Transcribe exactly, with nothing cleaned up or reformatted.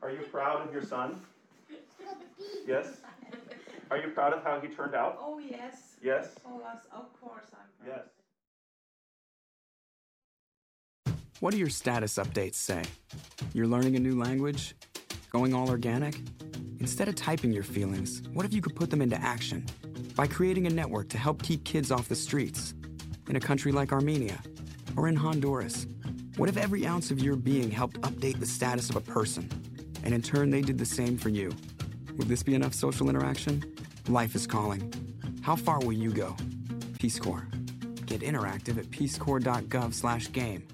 Are you proud of your son? Yes? Are you proud of how he turned out? Oh, yes. Yes? Oh, yes, of course I'm proud. Yes. What do your status updates say? You're learning a new language? Going all organic? Instead of typing your feelings, what if you could put them into action? By creating a network to help keep kids off the streets. In a country like Armenia, or in Honduras. What if every ounce of your being helped update the status of a person, and in turn they did the same for you? Would this be enough social interaction? Life is calling. How far will you go? Peace Corps. Get interactive at peacecorps dot gov slash game.